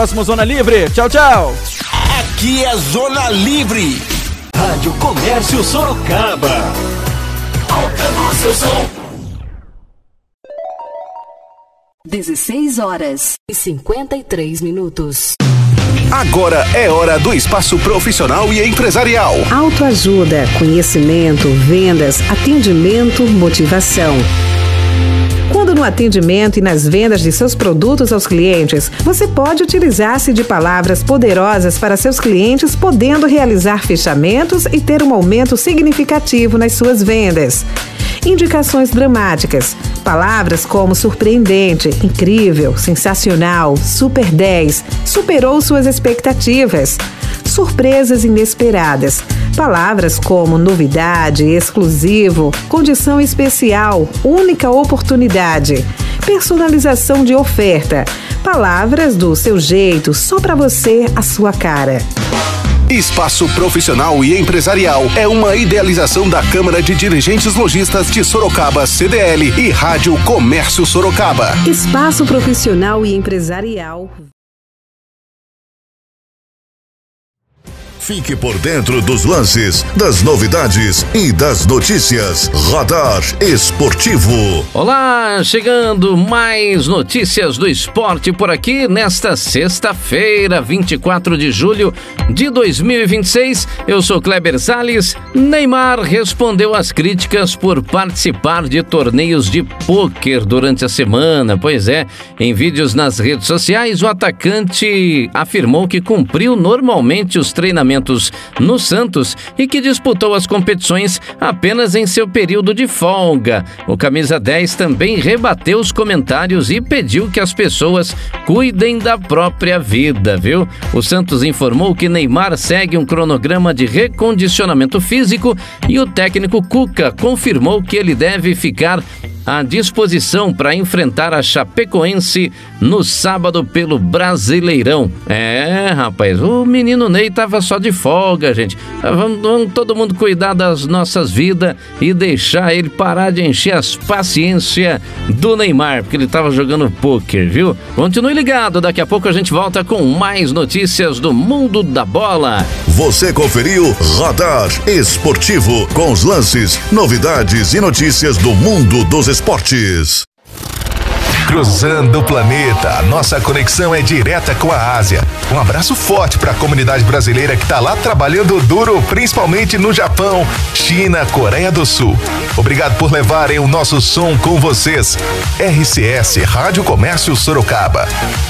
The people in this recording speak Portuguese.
Próximo Zona Livre. Tchau, tchau. Aqui é Zona Livre. Rádio Comércio Sorocaba. Aumentando seu som. 16h53. Agora é hora do espaço profissional e empresarial. Autoajuda, conhecimento, vendas, atendimento, motivação. Quando no atendimento e nas vendas de seus produtos aos clientes, você pode utilizar-se de palavras poderosas para seus clientes, podendo realizar fechamentos e ter um aumento significativo nas suas vendas. Indicações dramáticas. Palavras como surpreendente, incrível, sensacional, super 10, superou suas expectativas. Surpresas inesperadas. Palavras como novidade, exclusivo, condição especial, única oportunidade. Personalização de oferta. Palavras do seu jeito, só para você, a sua cara. Espaço Profissional e Empresarial é uma idealização da Câmara de Dirigentes Lojistas de Sorocaba, CDL, e Rádio Comércio Sorocaba. Espaço Profissional e Empresarial. Fique por dentro dos lances, das novidades e das notícias. Radar Esportivo. Olá, chegando mais notícias do esporte por aqui nesta sexta-feira, 24 de julho de 2026. Eu sou Kleber Salles. Neymar respondeu às críticas por participar de torneios de pôquer durante a semana. Pois é, em vídeos nas redes sociais, o atacante afirmou que cumpriu normalmente os treinamentos no Santos e que disputou as competições apenas em seu período de folga. O camisa 10 também rebateu os comentários e pediu que as pessoas cuidem da própria vida, viu? O Santos informou que Neymar segue um cronograma de recondicionamento físico e o técnico Cuca confirmou que ele deve ficar à disposição para enfrentar a Chapecoense no sábado pelo Brasileirão. Rapaz, o menino Ney tava só de folga, gente. Vamos todo mundo cuidar das nossas vidas e deixar ele parar de encher as paciências do Neymar, porque ele tava jogando pôquer, viu? Continue ligado, daqui a pouco a gente volta com mais notícias do mundo da bola. Você conferiu Radar Esportivo, com os lances, novidades e notícias do mundo dos esportes. Cruzando o planeta, nossa conexão é direta com a Ásia. Um abraço forte para a comunidade brasileira que está lá trabalhando duro, principalmente no Japão, China, Coreia do Sul. Obrigado por levarem o nosso som com vocês. RCS, Rádio Comércio Sorocaba.